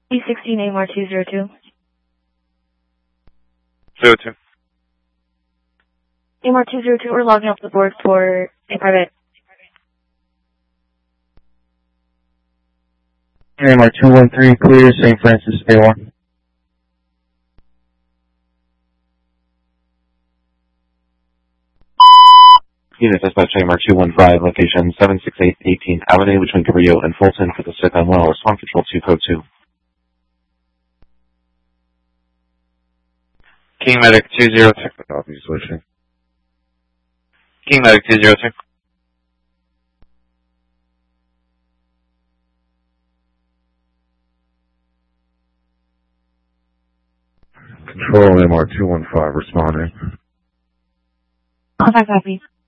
E16 AMR202. 02. AMR202, we're logging off the board for a private. AMR213, clear, St. Francis, A1. Unit dispatch AMR215, location 768 18th Avenue between Cabrillo and Fulton for the SIP and well, respond control 2 code 2. King Medic 202. Copy, switching. King Medic 202. Control AMR215 responding. Contact copy.